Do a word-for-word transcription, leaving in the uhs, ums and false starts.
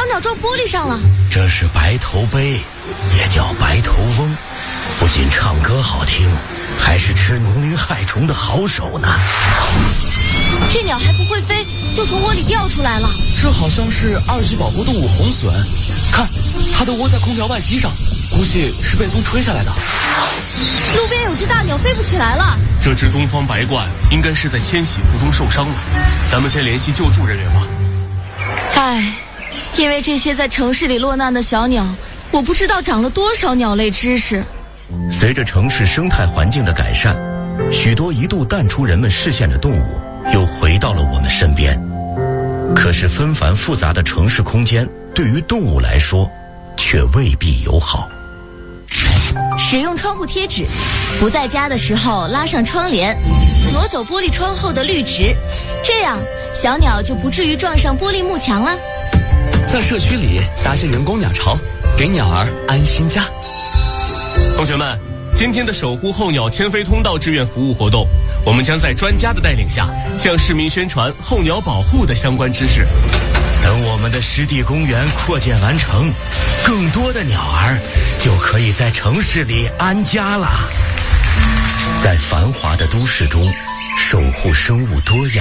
小鸟撞玻璃上了。 这是白头鹎，也叫白头翁，不仅唱歌好听，还是吃农林害虫的好手呢。 这鸟还不会飞，就从窝里掉出来了。 这好像是二级保护动物红隼，看，它都窝在空调外机上，估计是被风吹下来的。 路边有只大鸟飞不起来了。 这只东方白鹳应该是在迁徙途中受伤了，咱们先联系救助人员吧。 唉，因为这些在城市里落难的小鸟，我不知道长了多少鸟类知识。 随着城市生态环境的改善，许多一度淡出人们视线的动物又回到了我们身边。可是纷繁复杂的城市空间对于动物来说却未必友好。 使用窗户贴纸，不在家的时候拉上窗帘，挪走玻璃窗后的绿植，这样小鸟就不至于撞上玻璃幕墙了。 在社区里搭些人工鸟巢，给鸟儿安心家。 同学们，今天的守护候鸟迁飞通道志愿服务活动，我们将在专家的带领下，向市民宣传候鸟保护的相关知识。 等我们的湿地公园扩建完成，更多的鸟儿就可以在城市里安家了。在繁华的都市中，守护生物多样，